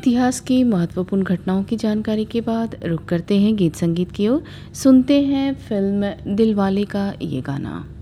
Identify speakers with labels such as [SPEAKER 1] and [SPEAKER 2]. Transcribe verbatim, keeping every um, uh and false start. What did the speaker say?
[SPEAKER 1] इतिहास की महत्वपूर्ण घटनाओं की जानकारी के बाद रुक करते हैं गीत संगीत की ओर। सुनते हैं फिल्म दिलवाले का ये गाना।